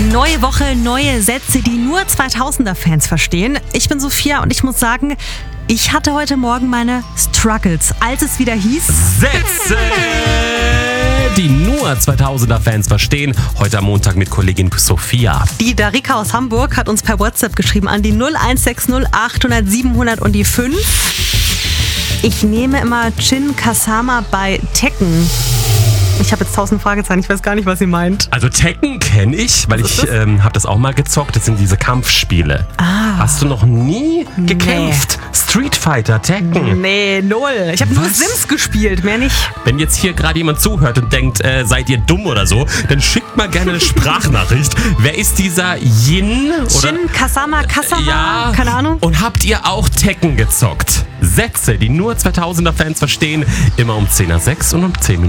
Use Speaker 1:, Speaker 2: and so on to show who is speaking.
Speaker 1: Neue Woche, neue Sätze, die nur 2000er-Fans verstehen. Ich bin Sophia und ich muss sagen, ich hatte heute Morgen meine Struggles, als es wieder hieß...
Speaker 2: Sätze, die nur 2000er-Fans verstehen. Heute am Montag mit Kollegin Sophia.
Speaker 1: Die Darika aus Hamburg hat uns per WhatsApp geschrieben an die 0160 800 700 und die 5. Ich nehme immer Chin Kasama bei Tekken. Ich habe jetzt 1000 Fragezeichen, ich weiß gar nicht, was sie meint.
Speaker 2: Also Tekken kenne ich, weil ich habe das auch mal gezockt. Das sind diese Kampfspiele. Hast du noch nie gekämpft? Street Fighter, Tekken?
Speaker 1: Nee, null. Ich habe nur Sims gespielt, mehr nicht.
Speaker 2: Wenn jetzt hier gerade jemand zuhört und denkt, seid ihr dumm oder so, dann schickt mal gerne eine Sprachnachricht. Wer ist dieser Yin?
Speaker 1: Shin Kasama,
Speaker 2: Ja,
Speaker 1: keine Ahnung.
Speaker 2: Und habt ihr auch Tekken gezockt? Sätze, die nur 2000er-Fans verstehen, immer um 10 nach 6 und um 10 Minuten.